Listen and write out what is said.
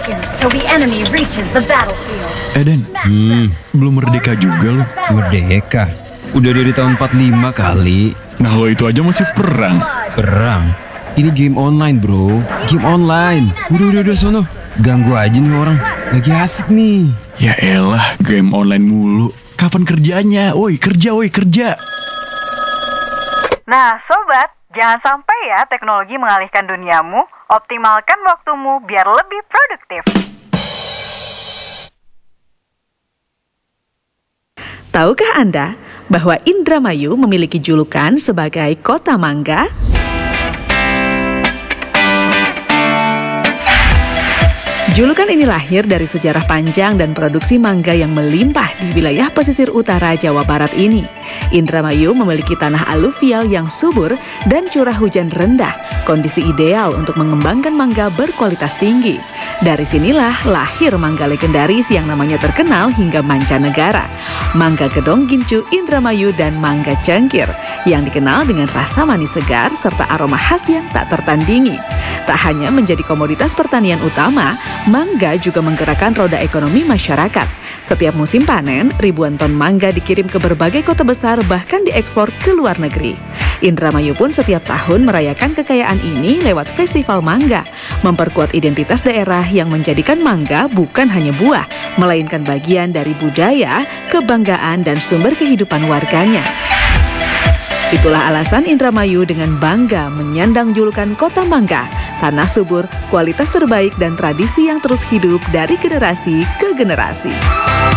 seconds till the enemy reaches the battlefield. Eden, belum merdeka juga lo. Merdeka? Udah dari tahun 45 kali. Nah lo itu aja masih perang. Perang? Ini game online bro. Game online. Udah sono. Ganggu aja nih orang. Lagi asik nih. Ya elah, game online mulu. Kapan kerjanya? Woi kerja. Nah, sobat, jangan sampai ya teknologi mengalihkan duniamu. Optimalkan waktumu biar lebih produktif. Tahukah Anda bahwa Indramayu memiliki julukan sebagai Kota Mangga? Julukan ini lahir dari sejarah panjang dan produksi mangga yang melimpah di wilayah pesisir utara Jawa Barat ini. Indramayu memiliki tanah aluvial yang subur dan curah hujan rendah, kondisi ideal untuk mengembangkan mangga berkualitas tinggi. Dari sinilah lahir mangga legendaris yang namanya terkenal hingga mancanegara. Mangga Gedong Gincu Indramayu dan mangga Cengkir yang dikenal dengan rasa manis segar serta aroma khas yang tak tertandingi. Tak hanya menjadi komoditas pertanian utama, mangga juga menggerakkan roda ekonomi masyarakat. Setiap musim panen, ribuan ton mangga dikirim ke berbagai kota besar bahkan diekspor ke luar negeri. Indramayu pun setiap tahun merayakan kekayaan ini lewat festival mangga, memperkuat identitas daerah yang menjadikan mangga bukan hanya buah, melainkan bagian dari budaya, kebanggaan, dan sumber kehidupan warganya. Itulah alasan Indramayu dengan bangga menyandang julukan Kota Mangga, tanah subur, kualitas terbaik, dan tradisi yang terus hidup dari generasi ke generasi.